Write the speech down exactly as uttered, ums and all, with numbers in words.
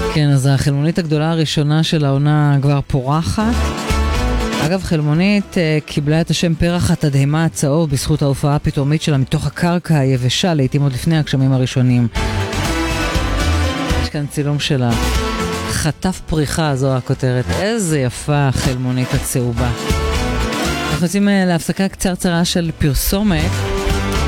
כן, אז החלמונית הגדולה הראשונה של העונה כבר פורחת. אגב, חלמונית uh, קיבלה את השם פרח התדהמה הצהוב בזכות ההופעה הפתאומית שלה מתוך הקרקע היבשה, לעתים עוד לפני הגשמים הראשונים. יש כאן צילום שלה. חטף פריחה, זו הכותרת. איזה יפה החלמונית הצהובה. אנחנו יוצאים uh, להפסקה קצרצרה של פרסומת.